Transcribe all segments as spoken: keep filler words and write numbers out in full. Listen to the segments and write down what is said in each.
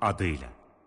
adıyla.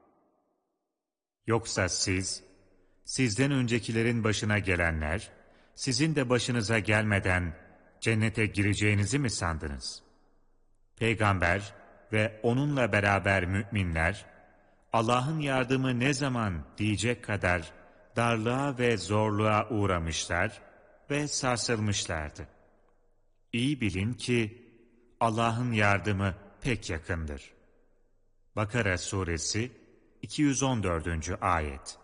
Yoksa siz, sizden öncekilerin başına gelenler, sizin de başınıza gelmeden cennete gireceğinizi mi sandınız? Peygamber ve onunla beraber müminler, Allah'ın yardımı ne zaman diyecek kadar darlığa ve zorluğa uğramışlar ve sarsılmışlardı. İyi bilin ki Allah'ın yardımı pek yakındır. Bakara Suresi iki yüz on dördüncü ayet.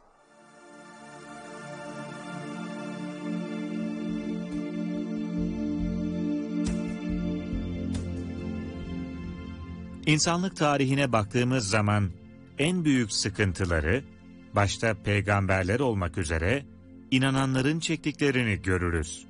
İnsanlık tarihine baktığımız zaman en büyük sıkıntıları, başta peygamberler olmak üzere, inananların çektiklerini görürüz.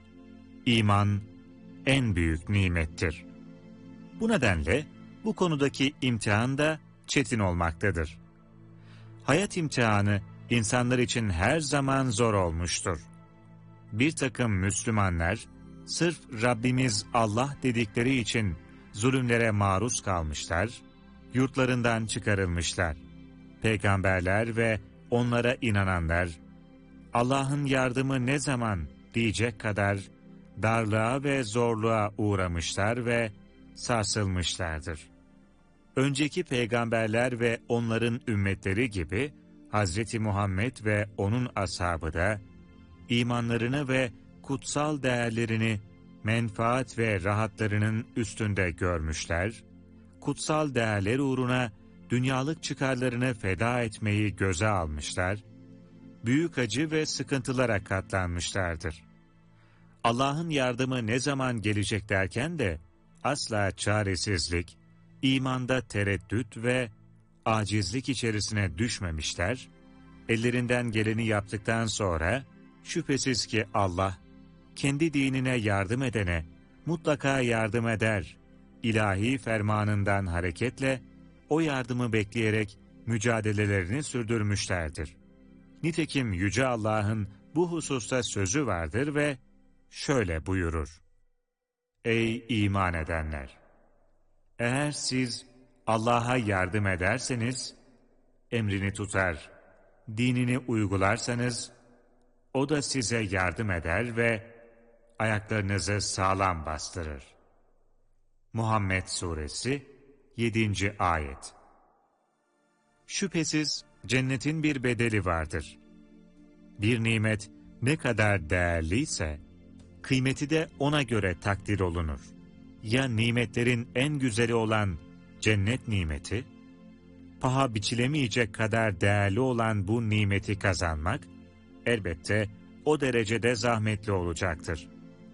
İman en büyük nimettir. Bu nedenle bu konudaki imtihan da çetin olmaktadır. Hayat imtihanı insanlar için her zaman zor olmuştur. Bir takım Müslümanlar, sırf Rabbimiz Allah dedikleri için zulümlere maruz kalmışlar, yurtlarından çıkarılmışlar. Peygamberler ve onlara inananlar, Allah'ın yardımı ne zaman diyecek kadar darlığa ve zorluğa uğramışlar ve sarsılmışlardır. Önceki peygamberler ve onların ümmetleri gibi Hazreti Muhammed ve onun ashabı da imanlarını ve kutsal değerlerini menfaat ve rahatlarının üstünde görmüşler, kutsal değerler uğruna dünyalık çıkarlarını feda etmeyi göze almışlar, büyük acı ve sıkıntılara katlanmışlardır. Allah'ın yardımı ne zaman gelecek derken de asla çaresizlik, imanda tereddüt ve acizlik içerisine düşmemişler, ellerinden geleni yaptıktan sonra şüphesiz ki Allah, kendi dinine yardım edene mutlaka yardım eder, ilahi fermanından hareketle o yardımı bekleyerek mücadelelerini sürdürmüşlerdir. Nitekim Yüce Allah'ın bu hususta sözü vardır ve şöyle buyurur: Ey iman edenler! Eğer siz Allah'a yardım ederseniz, emrini tutar, dinini uygularsanız, O da size yardım eder ve ayaklarınızı sağlam bastırır. Muhammed Suresi yedinci ayet. Şüphesiz cennetin bir bedeli vardır. Bir nimet ne kadar değerliyse, kıymeti de ona göre takdir olunur. Ya nimetlerin en güzeli olan cennet nimeti, paha biçilemeyecek kadar değerli olan bu nimeti kazanmak, elbette o derecede zahmetli olacaktır.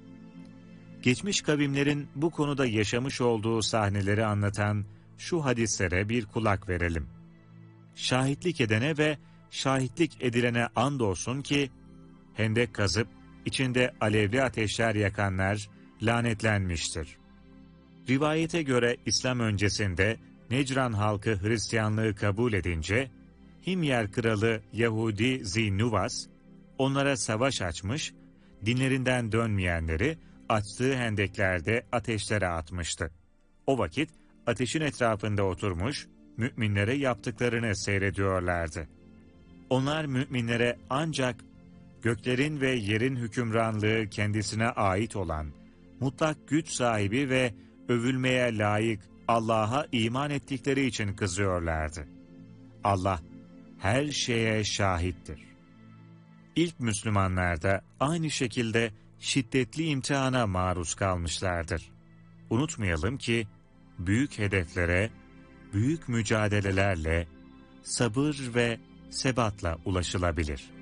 Geçmiş kavimlerin bu konuda yaşamış olduğu sahneleri anlatan şu hadislere bir kulak verelim. Şahitlik edene ve şahitlik edilene andolsun ki, hendek kazıp içinde alevli ateşler yakanlar lanetlenmiştir. Rivayete göre İslam öncesinde Necran halkı Hristiyanlığı kabul edince, Himyer kralı Yahudi Zinuvas, onlara savaş açmış, dinlerinden dönmeyenleri açtığı hendeklerde ateşlere atmıştı. O vakit ateşin etrafında oturmuş, müminlere yaptıklarını seyrediyorlardı. Onlar müminlere ancak göklerin ve yerin hükümranlığı kendisine ait olan, mutlak güç sahibi ve övülmeye layık Allah'a iman ettikleri için kızıyorlardı. Allah her şeye şahittir. İlk Müslümanlar da aynı şekilde şiddetli imtihana maruz kalmışlardır. Unutmayalım ki büyük hedeflere, büyük mücadelelerle, sabır ve sebatla ulaşılabilir.